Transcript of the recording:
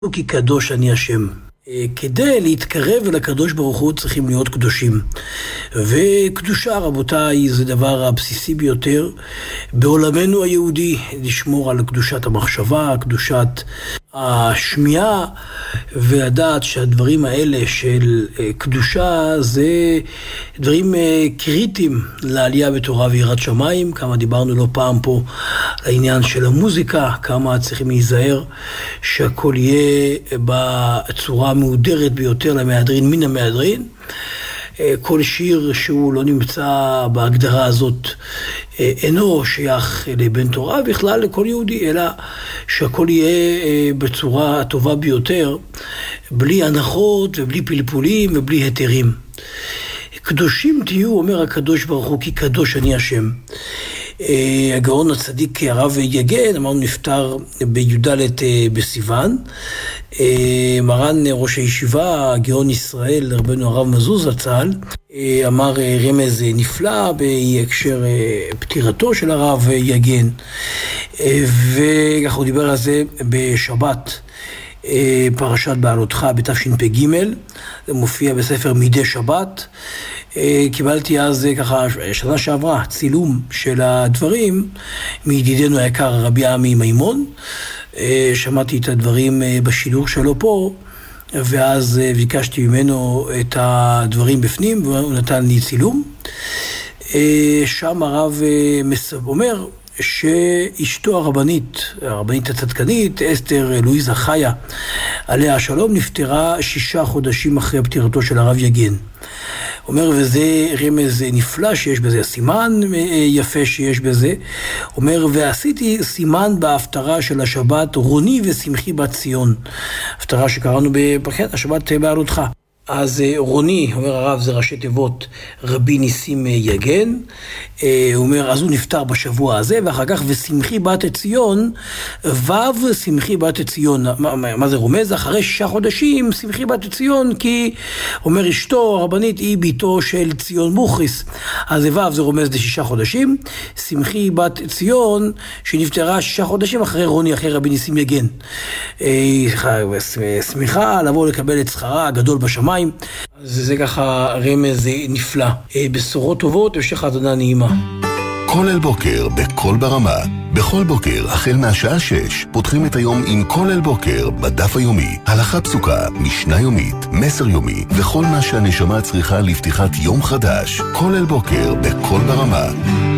כי קדוש אני השם. כדי להתקרב אל הקדוש ברוך הוא צריכים להיות קדושים. וקדושה, רבותיי, זה דבר הבסיסי ביותר בעולמנו היהודי, לשמור על קדושת המחשבה, קדושת השמיעה, ולדעת שהדברים האלה של קדושה זה דברים קריטיים לעלייה בתורה ויראת שמיים. כמה דיברנו לא פעם פה לעניין של המוזיקה, כמה צריכים להיזהר שהכל יהיה בצורה מהודרת ביותר למהדרין מן המהדרין. כל שיר שהוא לא נמצא בהגדרה הזאת אינו שייך לבן תורה בכלל לכל יהודי, אלא שהכל יהיה בצורה הטובה ביותר, בלי הנחות ובלי פלפולים ובלי היתרים. קדושים תהיו, אומר הקדוש ברוך הוא, כי קדוש אני השם. הגאון הצדיק הרב יגן, אמרנו, נפטר בי"ד בסיוון. מרן ראש הישיבה, גאון ישראל, רבנו הרב מזוז זצ"ל, אמר רמז נפלא בהקשר פטירתו של הרב יגן, וכך הוא דיבר על זה בשבת, פרשת בעלותך בתשפ"ג, זה מופיע בספר מדי שבת. קיבלתי אז ככה שנה שעברה צילום של הדברים מידידנו היקר רבי עמי מימון. שמעתי את הדברים בשידור שלו פה, ואז ביקשתי ממנו את הדברים בפנים והוא נתן לי צילום. שם הרב אומר שאשתו הרבנית הצדקנית, אסתר לואיזה חיה, עליה השלום, נפטרה 6 חודשים אחרי פטירתו של הרב יגן. אומר, וזה רמז נפלא שיש בזה, סימן יפה שיש בזה. אומר, ועשיתי סימן בהפטרה של השבת, רוני ושמחי בת ציון. הפטרה שקראנו השבת בעלותך. אז רוני, אומר הרב, זה ראשי תיבות רבי ניסים יגן. הוא אומר, אז הוא נפטר בשבוע הזה, ואחר כך ושמחי בת ציון, שמחי בת ציון. מה זה רומז? אחרי 6 חודשים שמחי בת ציון, כי אומר אשתו הרבנית היא ביתו של ציון בוכריס. אז זה רומז ל6 חודשים. שמחי בת ציון שנפטרה 6 חודשים אחרי רוני, אחרי רבי ניסים יגן. שמחה לבוא לקבל את שכרה הגדול בשמיים. אז זה ככה רמז נפלא. בשורות טובות, המשך האזנה נעימה. כל אל בוקר בכל ברמה. בכל בוקר החל מהשעה 6 פותחים את היום עם כל אל בוקר בדף היומי, הלכה פסוקה, משנה יומית, מסר יומי וכל מה שהנשמה צריכה לפתיחת יום חדש. כל אל בוקר בכל ברמה.